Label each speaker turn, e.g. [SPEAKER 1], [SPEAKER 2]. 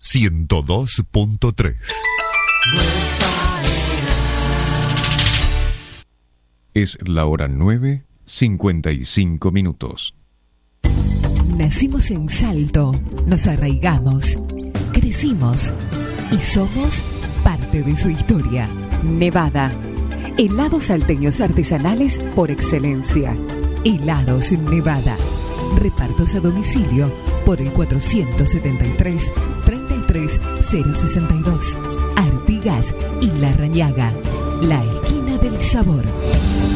[SPEAKER 1] 102.3. Es la hora 9:55.
[SPEAKER 2] Nacimos en Salto, nos arraigamos, crecimos y somos parte de su historia. Nevada, helados salteños artesanales por excelencia. Helados Nevada, repartos a domicilio por el 473-33062. Artigas y La Rañaga, la esquina del sabor.